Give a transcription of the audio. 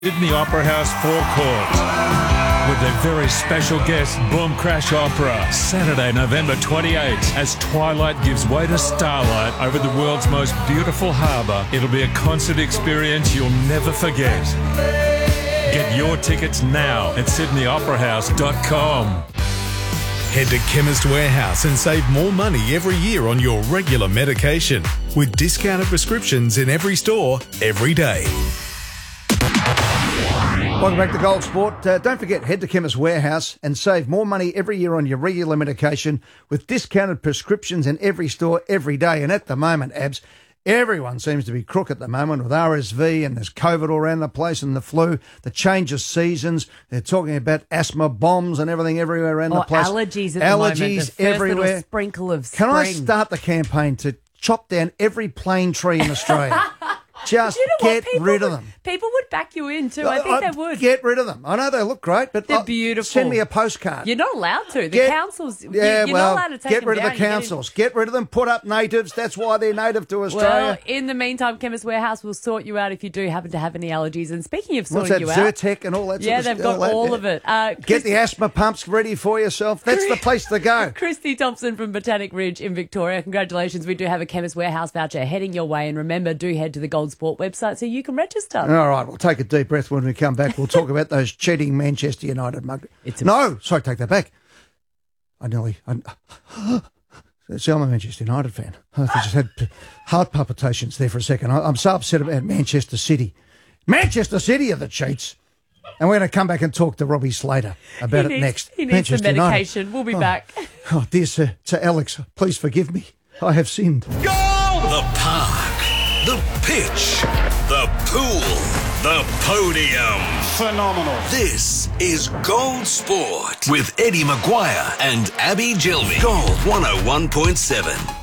Sydney Opera House forecourt with their very special guest, Boom Crash Opera, Saturday, November 28th, as twilight gives way to starlight over the world's most beautiful harbour. It'll be a concert experience you'll never forget. Get your tickets now at sydneyoperahouse.com. Head to Chemist Warehouse and save more money every year on your regular medication with discounted prescriptions in every store, every day. Welcome back to Gold Sport. Don't forget, head to Chemist Warehouse and save more money every year on your regular medication with discounted prescriptions in every store, every day. And at the moment, Abs, everyone seems to be crook at the moment with RSV, and there's COVID all around the place, and the flu, the change of seasons. They're talking about asthma bombs and everything everywhere around the place. Allergies at the moment. The first everywhere. little sprinkle of spring. Can I start the campaign to chop down every plane tree in Australia? Just get rid of them. People would back you in too. I think they would. Get rid of them. I know they look great, but they're beautiful. Send me a postcard. You're not allowed to. The councils. Yeah, you're not allowed to take get them rid of down. the councils. Get rid of them. Put up natives. That's why they're native to Australia. Well, in the meantime, Chemist Warehouse will sort you out if you do happen to have any allergies. And speaking of sorting you out, Zyrtec and all that. Yeah, they've got all of it. Get the asthma pumps ready for yourself. That's the place to go. Christy Thompson from Botanic Ridge in Victoria. Congratulations. We do have a Chemist Warehouse voucher heading your way. And remember, do head to the Gold Sport website so you can register. All right, we'll take a deep breath when we come back. We'll talk about those cheating Manchester United mug. Sorry, take that back. See, I'm a Manchester United fan. I just had heart palpitations there for a second. I'm so upset about Manchester City. Manchester City are the cheats. And we're going to come back and talk to Robbie Slater about it next. He needs some medication. United. We'll be back. Oh, dear sir, to Alex, please forgive me. I have sinned. Go! The park, the pitch, the pool, the podium. Phenomenal. This is Gold Sport with Eddie Maguire and Abby Gilby. Gold 101.7.